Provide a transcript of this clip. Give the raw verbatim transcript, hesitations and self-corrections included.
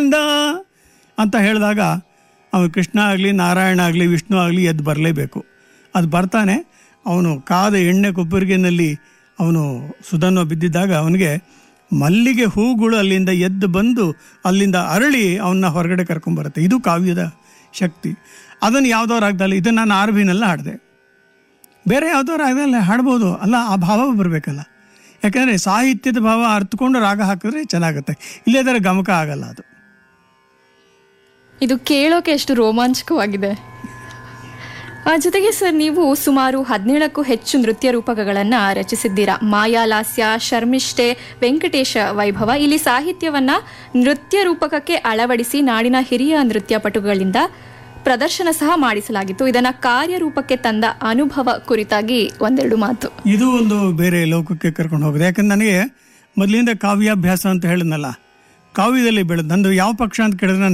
ಅಂತ ಹೇಳಿದಾಗ ಅವನು ಕೃಷ್ಣ ಆಗಲಿ ನಾರಾಯಣ ಆಗಲಿ ವಿಷ್ಣು ಆಗಲಿ ಎದ್ದು ಬರಲೇಬೇಕು. ಅದು ಬರ್ತಾನೆ. ಅವನು ಕಾದ ಎಣ್ಣೆ ಕೊಬ್ಬರಿಗೆನಲ್ಲಿ ಅವನು ಸುಧನ್ವ ಬಿದ್ದಿದ್ದಾಗ ಅವನಿಗೆ ಮಲ್ಲಿಗೆ ಹೂಗಳು ಅಲ್ಲಿಂದ ಎದ್ದು ಬಂದು ಅಲ್ಲಿಂದ ಅರಳಿ ಅವನ್ನ ಹೊರಗಡೆ ಕರ್ಕೊಂಬರುತ್ತೆ. ಇದು ಕಾವ್ಯದ ಶಕ್ತಿ. ಅದನ್ನು ಯಾವುದೋ ರಾಗದಲ್ಲಿ, ಇದನ್ನು ನಾನು ಆರ್ ಬಿನೆಲ್ಲ ಹಾಡಿದೆ, ಬೇರೆ ಯಾವುದೋ ರಾಗದಲ್ಲಿ ಹಾಡ್ಬೋದು ಅಲ್ಲ, ಆ ಭಾವ ಬರಬೇಕಲ್ಲ. ಯಾಕಂದರೆ ಸಾಹಿತ್ಯದ ಭಾವ ಅರ್ಥಕೊಂಡು ರಾಗ ಹಾಕಿದ್ರೆ ಚೆನ್ನಾಗುತ್ತೆ, ಇಲ್ಲದರ ಗಮಕ ಆಗಲ್ಲ ಅದು. ಇದು ಕೇಳೋಕೆ ಎಷ್ಟು ರೋಮಾಂಚಕವಾಗಿದೆ. ಜೊತೆಗೆ ಸರ್, ನೀವು ಸುಮಾರು ಹದಿನೇಳಕ್ಕೂ ಹೆಚ್ಚು ನೃತ್ಯ ರೂಪಕಗಳನ್ನು ರಚಿಸಿದ್ದೀರಾ. ಮಾಯಾಲಾಸ್ಯ, ಶರ್ಮಿಷ್ಠೆ, ವೆಂಕಟೇಶ ವೈಭವ. ಇಲ್ಲಿ ಸಾಹಿತ್ಯವನ್ನ ನೃತ್ಯ ರೂಪಕಕ್ಕೆ ಅಳವಡಿಸಿ ನಾಡಿನ ಹಿರಿಯ ನೃತ್ಯಪಟುಗಳಿಂದ ಪ್ರದರ್ಶನ ಸಹ ಮಾಡಿಸಲಾಗಿತ್ತು. ಇದನ್ನ ಕಾರ್ಯರೂಪಕ್ಕೆ ತಂದ ಅನುಭವ ಕುರಿತಾಗಿ ಒಂದೆರಡು ಮಾತು. ಇದು ಒಂದು ಬೇರೆ ಲೋಕಕ್ಕೆ ಕರ್ಕೊಂಡು ಹೋಗಿದೆ. ಯಾಕಂದ್ರೆ ನನಗೆ ಮೊದಲಿಂದ ಕಾವ್ಯಾಭ್ಯಾಸ ಅಂತ ಹೇಳಿದ್ನಲ್ಲ, ಕಾವ್ಯದಲ್ಲಿ ಬೆಳೆದು ನಂದು ಯಾವ ಪಕ್ಷ ಅಂತ ಕೇಳಿದ್ರೆ